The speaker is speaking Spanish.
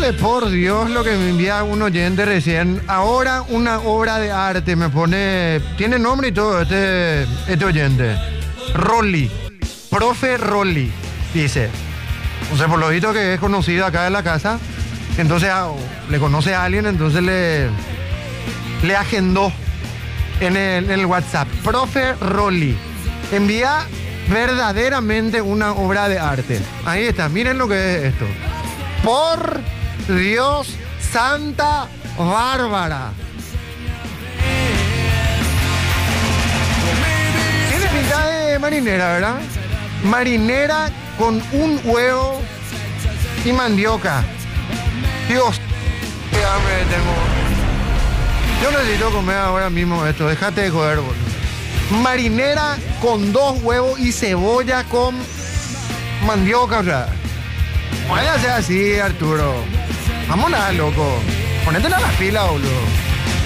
de por Dios lo que me envía un oyente recién. Ahora una obra de arte me pone... Tiene nombre y todo este oyente. Rolly. Profe Rolly, dice. O sea, por lo visto que es conocido acá en la casa. Entonces le conoce a alguien, entonces le agendó en el WhatsApp. Profe Rolly. Envía verdaderamente una obra de arte. Ahí está, miren lo que es esto. Por Dios, Santa Bárbara. Tiene pinta de marinera, ¿verdad? Marinera con un huevo y mandioca. Dios, qué hambre tengo. Yo necesito comer ahora mismo esto. Déjate de joder, boludo. Marinera con 2 huevos y cebolla con mandioca, o sea. Vaya a ser así, Arturo. Vámonos, loco. Ponétela a la fila, boludo.